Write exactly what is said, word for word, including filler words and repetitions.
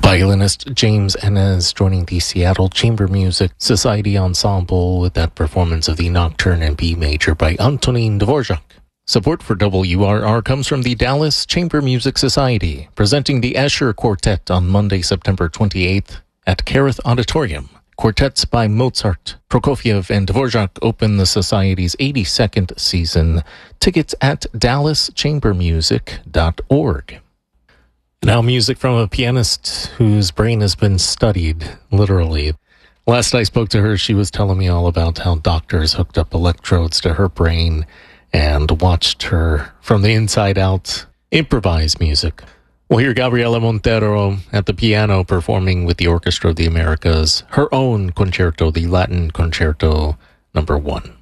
Violinist James Ennis joining the Seattle Chamber Music Society Ensemble with that performance of the Nocturne in B major by Antonin Dvorak. Support for W R R comes from the Dallas Chamber Music Society, presenting the Escher Quartet on Monday, September twenty-eighth at Kerith Auditorium. Quartets by Mozart, Prokofiev, and Dvorak open the Society's eighty-second season. Tickets at dallas chamber music dot org. Now music from a pianist whose brain has been studied, literally. Last I spoke to her, she was telling me all about how doctors hooked up electrodes to her brain and watched her from the inside out improvise music. We'll hear Gabriela Montero at the piano performing with the Orchestra of the Americas her own concerto, the Latin Concerto number one.